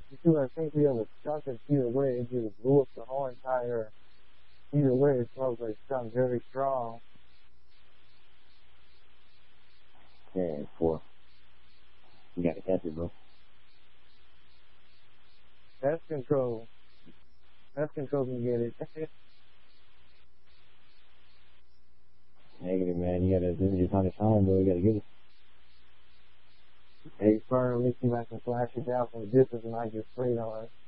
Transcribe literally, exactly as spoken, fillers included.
You see what I think we have a stuck and either way it just blew up the whole entire either way it smells like something very strong. ten four. You gotta catch it, bro. That's control. That's control can get it. Negative, man. You gotta, this is your time to shine, bro. You gotta get it. Hey, Fern, let me see if I can flash it down from the distance and I get straight on it.